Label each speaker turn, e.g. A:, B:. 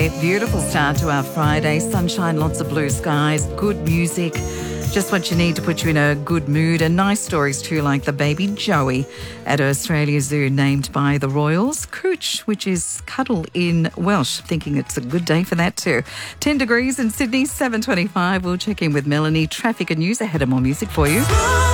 A: A beautiful start to our Friday. Sunshine, lots of blue skies, good music. Just what you need to put you in a good mood. And nice stories too, like the baby Joey at Australia Zoo, named by the Royals. Cooch, which is cuddle in Welsh. Thinking it's a good day for that too. 10 degrees in Sydney, 7:25. We'll check in with Melanie. Traffic and news ahead of more music for you.